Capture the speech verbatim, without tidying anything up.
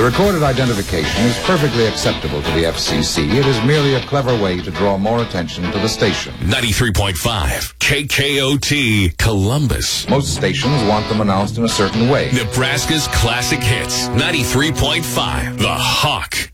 The recorded identification is perfectly acceptable to the F C C. It is merely a clever way to draw more attention to the station. ninety-three point five K K O T, Columbus. Most stations want them announced in a certain way. Nebraska's classic hits, ninety-three point five, The Hawk.